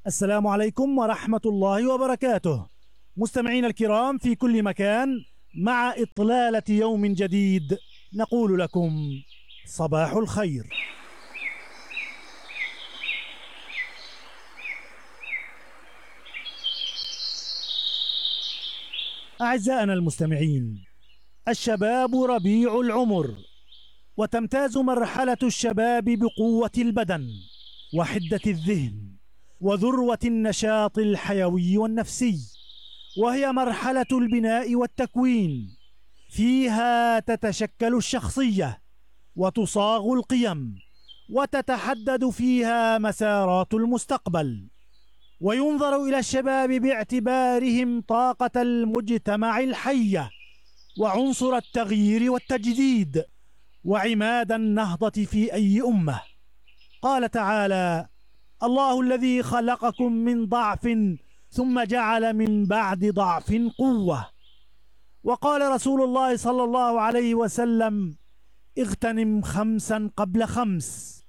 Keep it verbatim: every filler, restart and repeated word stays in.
السلام عليكم ورحمة الله وبركاته. مستمعين الكرام في كل مكان، مع إطلالة يوم جديد نقول لكم صباح الخير. أعزائنا المستمعين، الشباب ربيع العمر، وتمتاز مرحلة الشباب بقوة البدن وحدة الذهن وذروة النشاط الحيوي والنفسي، وهي مرحلة البناء والتكوين. فيها تتشكل الشخصية وتصاغ القيم، وتتحدد فيها مسارات المستقبل. وينظر إلى الشباب باعتبارهم طاقة المجتمع الحية، وعنصر التغيير والتجديد، وعماد النهضة في أي أمة. قال تعالى: الله الذي خلقكم من ضعف ثم جعل من بعد ضعف قوة. وقال رسول الله صلى الله عليه وسلم: اغتنم خمسا قبل خمس،